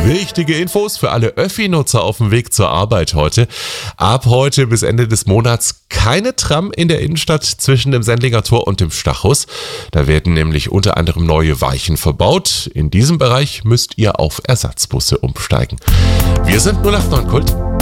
Wichtige Infos für alle Öffi-Nutzer auf dem Weg zur Arbeit heute. Ab heute bis Ende des Monats keine Tram in der Innenstadt zwischen dem Sendlinger Tor und dem Stachus. Da werden nämlich unter anderem neue Weichen verbaut. In diesem Bereich müsst ihr auf Ersatzbusse umsteigen. Wir sind 089 Kult.